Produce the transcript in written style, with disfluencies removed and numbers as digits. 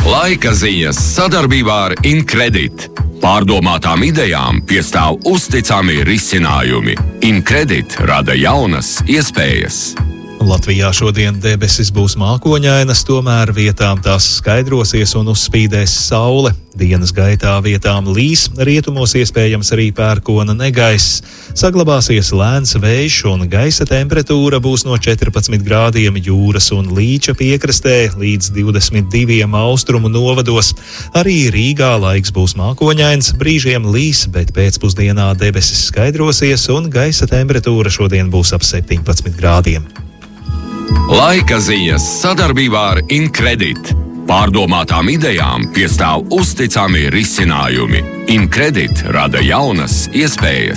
Laika ziņas sadarbībā ar Incredit. Pārdomātām idejām piestāv uzticami risinājumi. Incredit rada jaunas iespējas. Latvijā šodien debesis būs mākoņainas, tomēr vietām tās skaidrosies un uzspīdēs saule. Dienas gaitā vietām līs, rietumos iespējams arī pērkona negaiss. Saglabāsies lēns vējš un gaisa temperatūra būs no 14 grādiem jūras un Līča piekrastē līdz 22 austrumu novados. Arī Rīgā laiks būs mākoņains, brīžiem līs, bet pēcpusdienā debesis skaidrosies un gaisa temperatūra šodien būs ap 17 grādiem. Laika ziņas sadarbībā ar Incredit. Pārdomātām idejām piestāv uzticami risinājumi. Incredit rada jaunas iespējas.